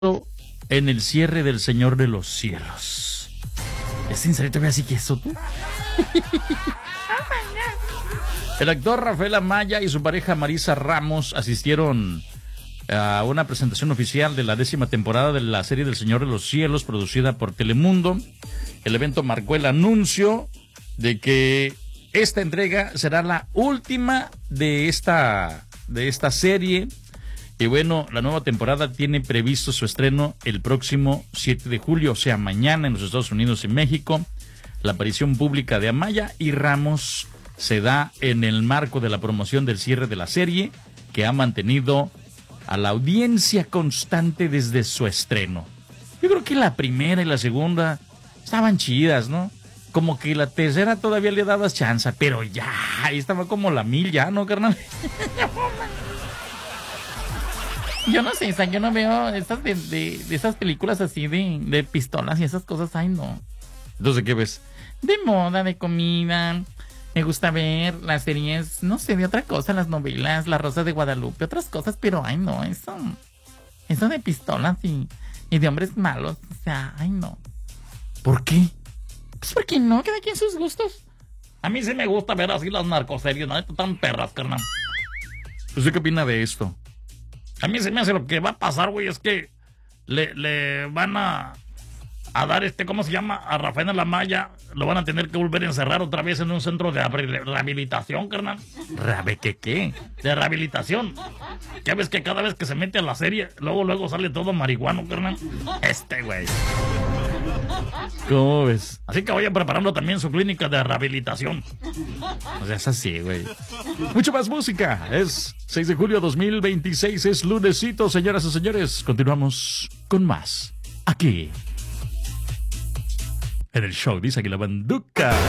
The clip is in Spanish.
en el cierre del Señor de los Cielos. ¿Es en serio? ¿Te así que eso tú? El actor Rafael Amaya y su pareja Marisa Ramos asistieron a una presentación oficial de la 10ª temporada de la serie del Señor de los Cielos, producida por Telemundo. El evento marcó el anuncio de que esta entrega será la última de esta serie. Y bueno, la nueva temporada tiene previsto su estreno el próximo 7 de julio, o sea, mañana en los Estados Unidos y México. La aparición pública de Amaya y Ramos se da en el marco de la promoción del cierre de la serie, que ha mantenido a la audiencia constante desde su estreno. Yo creo que la primera y la segunda estaban chidas, ¿no? Como que la tercera todavía le dabas chance, pero ya, ahí estaba como la 1000 ya, ¿no, carnal? Yo no sé, yo no veo estas de esas películas así de pistolas y esas cosas, ay no. Entonces, ¿qué ves? De moda, de comida. Me gusta ver las series, no sé, de otra cosa, las novelas, La Rosa de Guadalupe, otras cosas, pero ay no, eso de pistolas y de hombres malos, o sea, ay no. ¿Por qué? Pues porque no, cada quien sus gustos. A mí sí me gusta ver así las narcoseries, ¿no? Están perras, carnal. ¿Usted qué opina de esto? A mí se me hace lo que va a pasar, güey, es que le van a dar ¿cómo se llama? A Rafael Amaya, lo van a tener que volver a encerrar otra vez en un centro de rehabilitación, carnal. ¿Qué? De rehabilitación. Ya ves que cada vez que se mete a la serie, luego sale todo marihuano, carnal. Güey. ¿Cómo ves? Así que vayan preparando también su clínica de rehabilitación. O sea, es así, güey. Mucho más música. Es 6 de julio 2026, es lunesito, señoras y señores. Continuamos con más. Aquí. En el show, dice aquí la banduca.